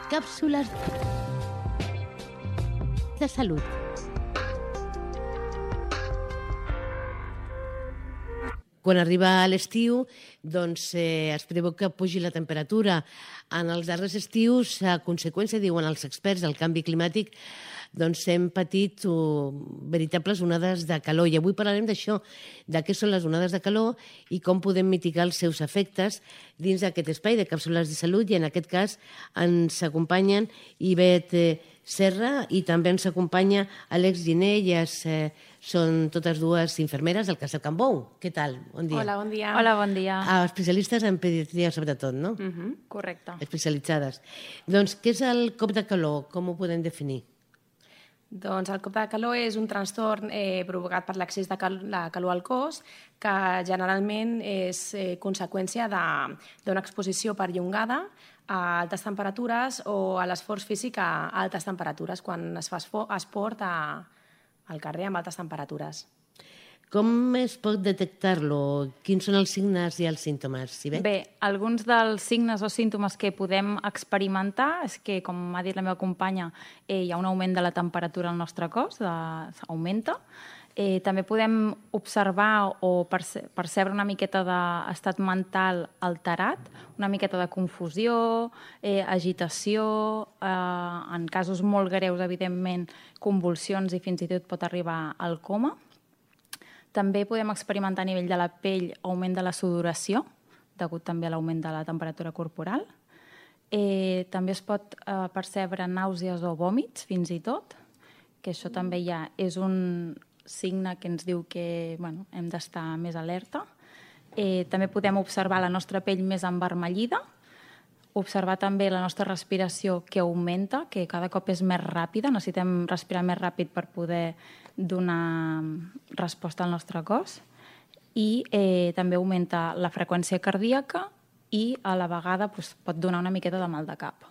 Càpsules de salut. Quan arriba l'estiu, doncs es preveu que pugi la temperatura. En els darrers estius, a conseqüència, diuen els experts, del canvi climàtic, doncs hem patit veritables onades de calor. I avui parlarem d'això, de què són les onades de calor i com podem mitigar els seus efectes dins d'aquest espai de càpsules de salut. I en aquest cas ens acompanyen Ivet Serra i també ens acompanya Àlex Giner. Elles són totes dues infermeres del Casal Can Bou. Què tal? Bon dia. Hola, bon dia. Hola, bon dia. Especialistes en pediatria, sobretot, no? Correcte. Especialitzades. Doncs què és el cop de calor? Com ho podem definir? Doncs el cop de calor és un trastorn provocat per l'excés de calor al cos, que generalment és conseqüència d'una exposició perllongada a altes temperatures o a l'esforç físic a altes temperatures, quan es fa esport al carrer amb altes temperatures. Com es pot detectar-lo? Quins són els signes i els símptomes? Bé, alguns dels signes o símptomes que podem experimentar és que, com ha dit la meva companya, hi ha un augment de la temperatura al nostre cos, augmenta. També podem observar o percebre una miqueta d'estat mental alterat, una miqueta de confusió, agitació, en casos molt greus, evidentment, convulsions i fins i tot pot arribar al coma. També podem experimentar a nivell de la pell augment de la sudoració, degut també a l'augment de la temperatura corporal. També es pot percebre nàusees o vòmits, fins i tot, que això també ja és un signe que ens diu que hem d'estar més alerta. També podem observar la nostra pell més envermellida, observar també la nostra respiració que augmenta, que cada cop és més ràpida, necessitem respirar més ràpid per poder donar resposta al nostre cos, i també augmenta la freqüència cardíaca i a la vegada pot donar una miqueta de mal de cap.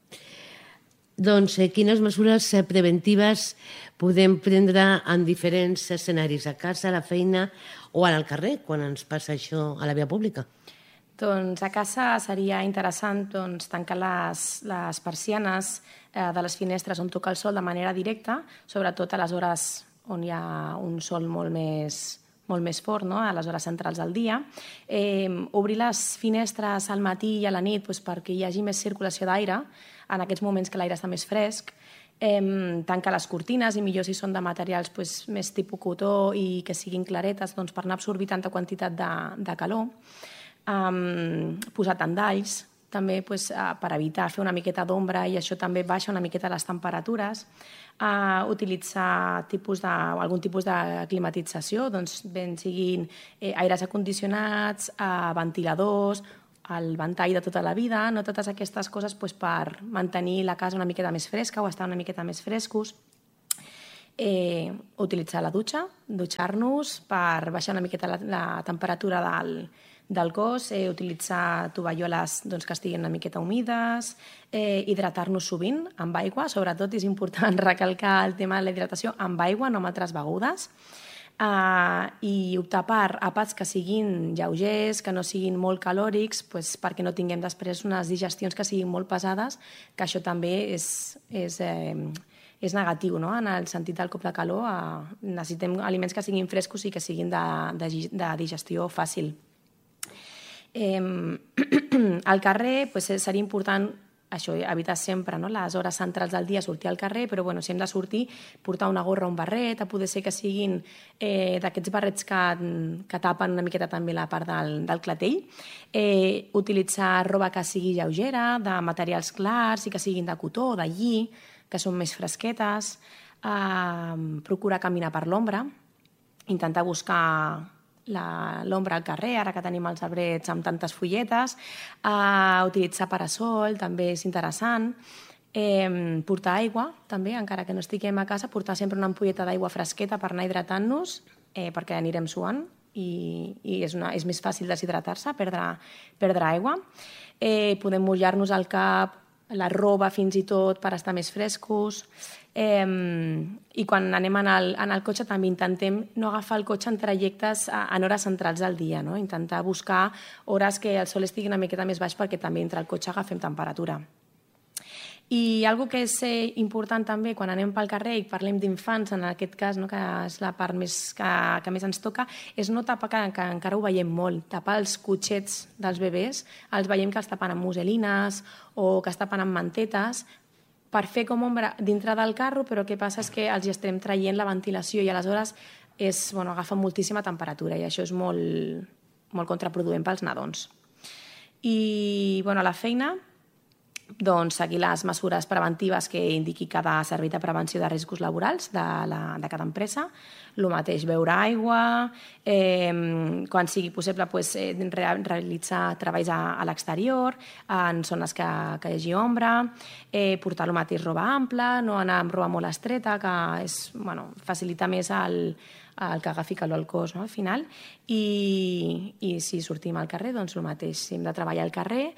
Doncs quines mesures preventives podem prendre en diferents escenaris, a casa, a la feina o al carrer, quan ens passa això a la via pública? Doncs a casa seria interessant tancar les persianes de les finestres on toca el sol de manera directa, sobretot a les hores on hi ha un sol molt més fort, no? A les hores centrals del dia. Obrir les finestres al matí i a la nit perquè hi hagi més circulació d'aire, en aquests moments que l'aire està més fresc. Tancar les cortines, i millor si són de materials més tipus cotó i que siguin claretes per no absorbir tanta quantitat de calor. Posar tendalls, també per evitar fer una miqueta d'ombra, i això també baixa una miqueta les temperatures. Utilitzar algun tipus de climatització, ben siguin aires acondicionats, ventiladors, el ventall de tota la vida, no totes aquestes coses per mantenir la casa una miqueta més fresca o estar una miqueta més frescos. Utilitzar la dutxa, dutxar-nos per baixar una miqueta la temperatura del cos, utilitzar tovalloles que estiguin una miqueta humides, hidratar-nos sovint amb aigua, sobretot és important recalcar el tema de la hidratació amb aigua, no amb altres begudes, i optar per àpats que siguin lleugers, que no siguin molt calòrics, perquè no tinguem després unes digestions que siguin molt pesades, que això també és negatiu, no? En el sentit del cop de calor. Necessitem aliments que siguin frescos i que siguin de digestió fàcil. Al carrer seria important això, evitar sempre les hores centrals del dia sortir al carrer, però si hem de sortir, portar una gorra o un barret, a poder ser que siguin d'aquests barrets que tapen una miqueta també la part del clatell. Utilitzar roba que sigui lleugera, de materials clars i que siguin de cotó o de lli, que són més fresquetes. Procurar caminar per l'ombra, intentar buscar l'ombra al carrer, ara que tenim els arbrets amb tantes fulletes. Utilitzar parasol també és interessant. Portar aigua també, encara que no estiguem a casa, portar sempre una ampolleta d'aigua fresqueta per anar hidratant-nos, perquè anirem suant i és més fàcil deshidratar-se, perdre aigua. Podem mullar-nos el cap, la roba fins i tot, per estar més frescos. I quan anem en el cotxe també intentem no agafar el cotxe en trajectes en hores centrals del dia, no? Intentar buscar hores que el sol estigui una miqueta més baix perquè també entre el cotxe agafem temperatura. I algo que és important també quan anem pel carrer i parlem d'infants, en aquest cas, no, que és la part que més ens toca, és no tapar, que encara ho veiem molt, tapar els cotxets dels bebès, els veiem que els tapen amb muselines o que es tapen amb mantetes, per fer com ombra dintre del carro, però el que passa és que els estem traient la ventilació i aleshores agafa moltíssima temperatura i això és molt, molt contraproduent pels nadons. I a la feina, seguir les mesures preventives que indiqui cada servei de prevenció de riscos laborals de cada empresa. El mateix, beure aigua, quan sigui possible realitzar treballs a l'exterior, en zones que hi hagi ombra, portar el mateix roba ampla, no anar amb roba molt estreta, que facilita més el que agafi calor al cos, no, al final. I si sortim al carrer, doncs el mateix. Si hem de treballar al carrer,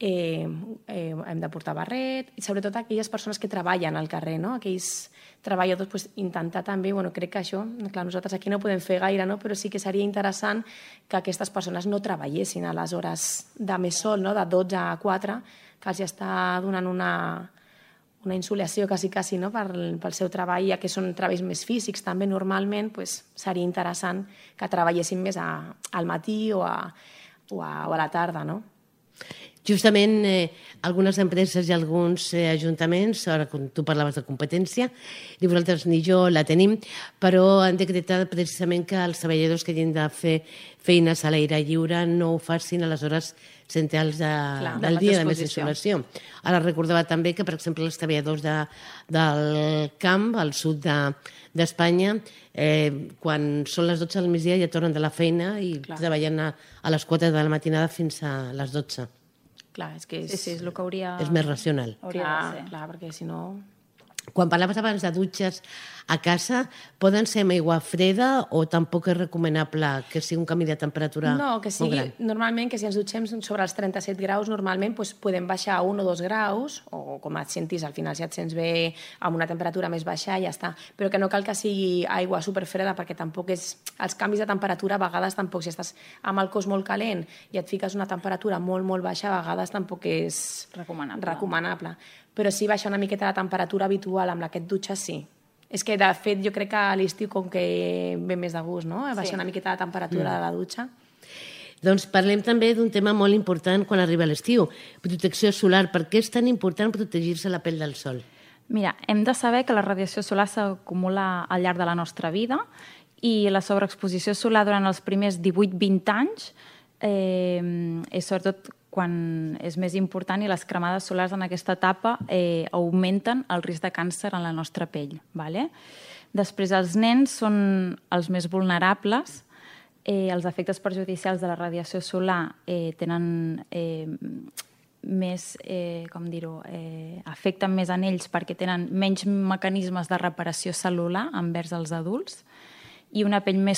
hem de portar barret, i sobretot aquelles persones que treballen al carrer, no? Aquells treballadors, intentar també, crec que això, clar, nosaltres aquí no podem fer gaire, no? Però sí que seria interessant que aquestes persones no treballessin a les hores de més sol, no? De 12 a 4, que els està donant una insolació quasi, no? Pel seu treball, ja que són treballs més físics també normalment, seria interessant que treballessin més al matí o a la tarda, no? Justament, algunes empreses i alguns ajuntaments, ara quan tu parlaves de competència, ni vosaltres ni jo la tenim, però han decretat precisament que els treballadors que hagin de fer feines a l'aire lliure no ho facin a les hores centrals del dia de més insolació. Ara recordava també que, per exemple, els treballadors del camp, al sud d'Espanya, quan són les 12 del migdia ja tornen de la feina i treballen a les 4 de la matinada fins a les 12. Clar, és que és el que hauria... És més racional. Clar, perquè si no... Quan parlaves abans de dutxes a casa, poden ser amb aigua freda o tampoc és recomanable que sigui un canvi de temperatura molt gran? No, que sigui, normalment, que si ens dutxem sobre els 37 graus, normalment podem baixar 1 o 2 graus, o com et sentis, al final si et sents bé amb una temperatura més baixa, ja està. Però que no cal que sigui aigua superfreda, perquè tampoc és... Els canvis de temperatura, a vegades tampoc, si estàs amb el cos molt calent i et fiques una temperatura molt, molt baixa, a vegades tampoc és recomanable. Però sí baixar una miqueta la temperatura habitual amb aquest dutxa, sí. És que, de fet, jo crec que a l'estiu com que ve més de gust, no? Baixar una miqueta la temperatura de la dutxa. Doncs parlem també d'un tema molt important quan arriba l'estiu, protecció solar. Per què és tan important protegir-se la pell del sol? Mira, hem de saber que la radiació solar s'acumula al llarg de la nostra vida i la sobreexposició solar durant els primers 18-20 anys és sobretot quan és més important i les cremades solars en aquesta etapa augmenten el risc de càncer en la nostra pell. Vale? Després, els nens són els més vulnerables. Els efectes perjudicials de la radiació solar tenen més, afecten més en ells perquè tenen menys mecanismes de reparació cel·lular envers els adults i una pell més